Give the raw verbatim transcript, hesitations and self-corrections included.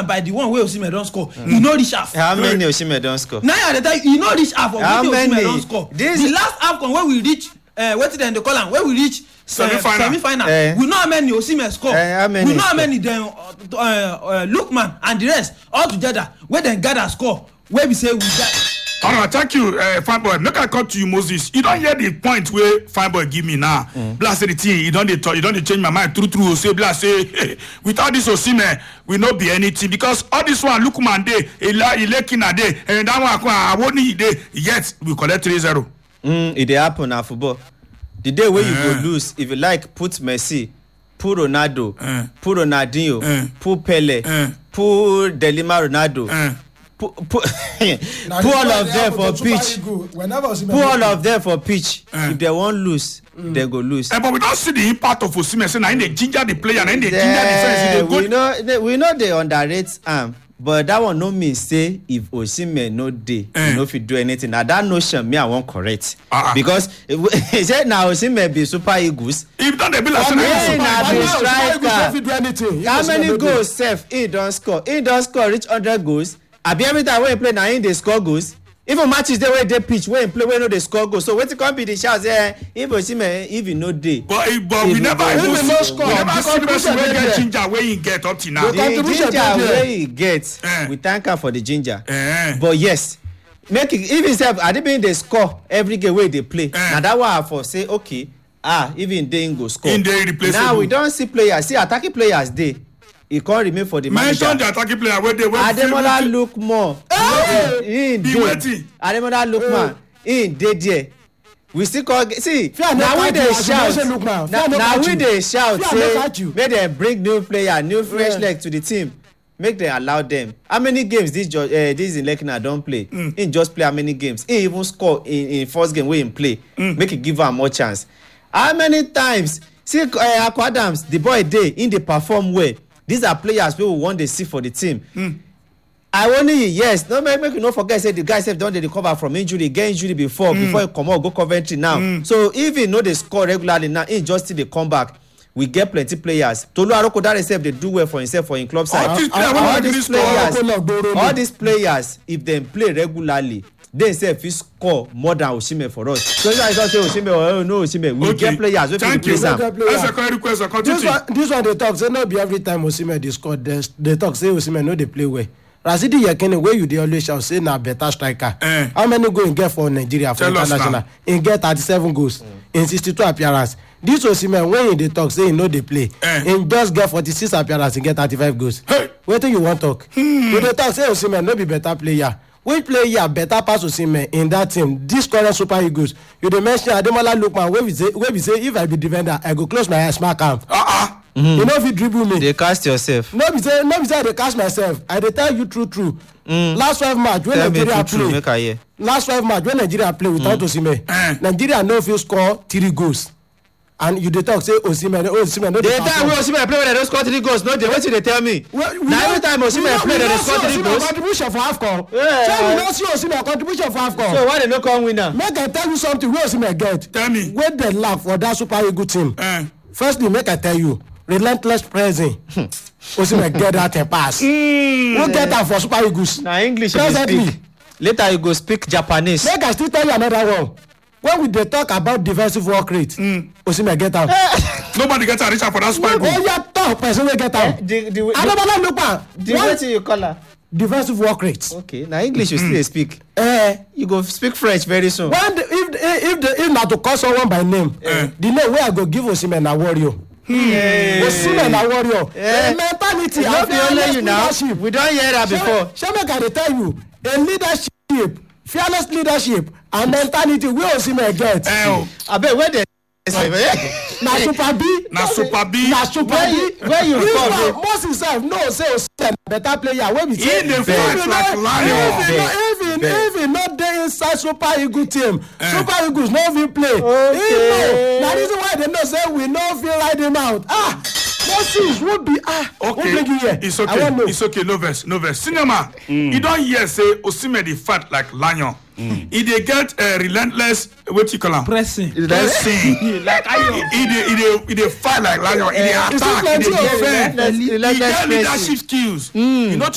by the one wey Osimhen don score mm. e no reach half. how many Osimhen don score. na I dey tell you e no reach half of wetin Osimhen don score. This... the last AFCON wey we reach uh, wetin dem dey call am wey we reach semi-final, semi-final. Uh, we know how many Osimhen score. Uh, how many we know how many dem uh, uh, uh, Lookman and the rest all together wey dem gather score wey be say we get. All right, thank you, uh, fine boy. Make I come to you, Moses. You don't hear the point where fine boy give me now. Mm. Blah say the thing. You don't you don't change my mind. True, true. Say blah say hey, without this Osimhen, we not be anything because all this one look man day, ila ilekina day, and that one I won't need day. Yet we collect three zero. Mm, it happen now football. The day where uh. you go lose, if you like, put Messi, put Ronaldo, uh. put Ronaldinho, uh. put Pele, uh. put Delima Ronaldo. Uh. Put, put, put all of them for pitch. Put all of them for pitch. Uh. If they won't lose, mm. they go lose. Uh, but we don't see the impact of Osimhen. So now they ginger the player, and then they ginger the defense. We know, they, we know they underrate am, um, but that one no mean say if Osimhen no dey, uh. you know if you do anything. Now that notion me I won't correct uh-uh. because he said now Osimhen be Super Eagles. If don't they be like Super Eagles, how many goals Sef he don't score? He don't score reach hundred goals. Abi every time when he play, now in they score goals. Even matches they where they pitch, when he play, when no they score goals. So what it can be the shout there? If Osimhen, if he no day. But, but we never even see, no score. We never see the person where get ginger where he get up to now. The ginger where he get, uh. we thank her for the ginger. Uh. But yes, make it even if I didn't they score every game where they play. Uh. Now that one I for say okay, ah even they go score. In they replace. Now we don't see players, see attacking players they. He can't remain for the manager. Mention the attacking player where they were. Ademola Lookman. He in dey. Ademola Lookman. He in dey there. We still call see. Now we dey shout. Now we dey shout say make them bring new player, new fresh yeah. leg to the team. Make them allow them. How many games this uh, this Lekina don't play? Mm. He just play how many games? He even score in in first game where he play. Mm. Make it give him more chance. How many times? See uh, Akwa Adams, the boy dey in dey perform well. These are players who want to see for the team. Mm. I only yes. No make, make you not forget. Say the guys have done the recover from injury, get injury before mm. before he come out go Coventry now. Mm. So even though they score regularly now, he just still they come back. We get plenty players. Tolu Arokodare self they do well for himself for in club side. All, all, all, all these players, all these players, if they play regularly, they self will score more than Osimhen for us. So I don't say Osimhen or no Osimhen. We okay. get players. We Thank you. As a current request, I continue. This one, this one they talk. Say no be every time Osimhen they score. They, they talk say Osimhen no they play well. Rasidi Yekini where you dey always shout say na better striker. Uh, How many goals he get for Nigeria for international? He get thirty-seven goals mm. in sixty-two appearances. This Osimhen when he dey talk say he no dey play. Uh, he just get forty-six appearances. He get thirty-five goals. Hey. Wetin you want talk? Hmm. You dey talk say Osimhen no be better player. Which player better pass Osimhen in that team? This current Super Eagles. You dey mention Ademola Lookman wey we say wey we say if I be defender I go close my eyes smack am. Uh-uh. Mm-hmm. You know if you dribble me. They cast yourself. No be say no be say I dey cast myself. I dey tell you true true. Mm. Last five match when tell Nigeria true, play. Make I hear. Last five match when Nigeria play without mm. Osimhen. Uh. Nigeria no fit score three goals. And you dey talk say Osimhen oh Osimhen no dey perform. The time wey Osimhen play when they don score three goals no dey wetin dey tell me. Well, na every time Osimhen play they dey score three goals. Contribution for AFCON. Yeah. So we no see Osimhen contribution for AFCON. So why they no come win am? Make I tell you something wey Osimhen get. Tell me. Wey dey lack for that Super Eagles team. Uh. Firstly make I tell you relentless pressing. Osimhen get that and pass. Mm. Who get am for Super Eagles? Na English you speak. Later you go speak Japanese. Make I still tell you another one. When we dey talk about defensive work rate, mm. Osimhen get am. Nobody get am reach am for that Super Eagles. Oh yeah, talk person wey get am. Ademola Lookman. The wetin you call am? Defensive work rate. Okay, na English you mm. still speak. Eh, you go speak French very soon. When the, if if the, if na to call someone by name, uh. the name wey I go give Osimhen na warrior. Hey. Osimhen na warrior. Hey. The mentality no be only you now. We don hear that before. Shey make I dey tell you, a leadership, fearless leadership and mentality wey Osimhen get. Abeg where dey na Super B. Na Super B. Na Super B. Where you from? Moses sef know say Osimhen na better player wey be say. He dey fight like lion. Even even not dey inside Super Eagles team. Super Eagles no fit play. Okay. Na reason why dem know say we no fit ride him out. Ah. Moses would be ah. Okay. Bring you here. It's okay. It's okay. No verse. No verse. Cinema. Mm. You don't hear say Osimhen dey fight like lion. Mm. He dey get uh, relentless. What you call him? Pressing. Pressing. Like iron. He dey he dey he dey fight like lion. He dey attack. He dey defend. He get leadership skills. Mm. You know.